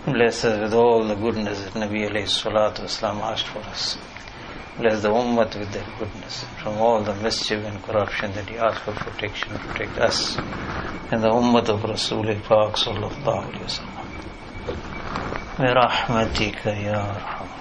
Bless us with all the goodness that Nabi alayhi salatu wasalam asked for us. Bless the ummah with their goodness. From all the mischief and corruption that he asked for protection, protect us and the ummah of Rasul Pak sallallahu alayhi wa sallam. Bi rahmatika ya arham.